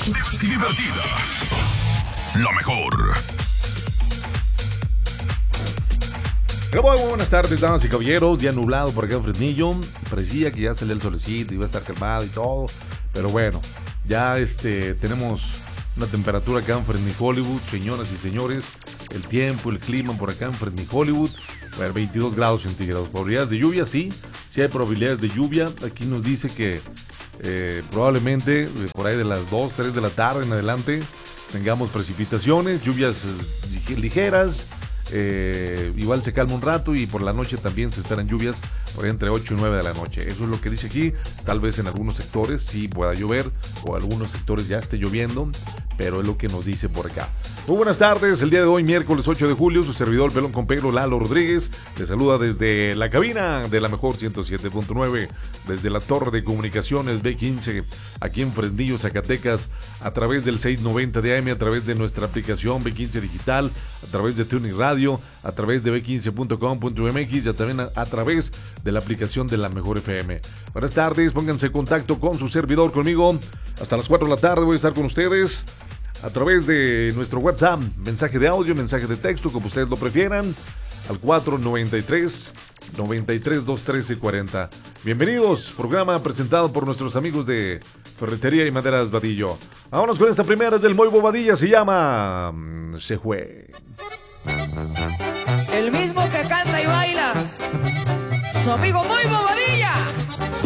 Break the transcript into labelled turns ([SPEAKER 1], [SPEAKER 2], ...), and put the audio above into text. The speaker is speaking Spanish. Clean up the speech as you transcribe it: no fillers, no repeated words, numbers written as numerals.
[SPEAKER 1] divertida. Lo mejor.
[SPEAKER 2] Pero muy buenas tardes, damas y caballeros. Día nublado por acá en Fresnillo. Parecía que ya salía el solecito, iba a estar calmado y todo. Pero bueno, ya tenemos una temperatura acá en Fresnillo, Hollywood. Señoras y señores, el tiempo, el clima por acá en Fresnillo, Hollywood. 22 grados centígrados. Probabilidades de lluvia, sí hay probabilidades de lluvia. Aquí nos dice que probablemente por ahí de las 2, 3 de la tarde en adelante tengamos precipitaciones, lluvias ligeras. Igual se calma un rato y por la noche también se esperan lluvias por ahí entre 8 y 9 de la noche. Eso es lo que dice aquí. Tal vez en algunos sectores sí pueda llover o algunos sectores ya esté lloviendo, pero es lo que nos dice por acá. Muy buenas tardes, el día de hoy miércoles 8 de julio, su servidor Pelón con Pegro, Lalo Rodríguez, le saluda desde la cabina de la mejor 107.9, desde la torre de comunicaciones B15, aquí en Fresnillo, Zacatecas, a través del 690 de AM, a través de nuestra aplicación B15 Digital, a través de Tuning Radio, a través de b15.com.mx y también a través de la aplicación de la Mejor FM. Buenas tardes, pónganse en contacto con su servidor, conmigo, hasta las 4 de la tarde voy a estar con ustedes a través de nuestro WhatsApp, mensaje de audio, mensaje de texto, como ustedes lo prefieran, al 493-93-213-40. Bienvenidos, programa presentado por nuestros amigos de Ferretería y Maderas Vadillo. Vámonos con esta primera, es del Moy Bobadilla, se llama Se Fue.
[SPEAKER 3] El mismo que canta y baila, su amigo Moy Bobadilla.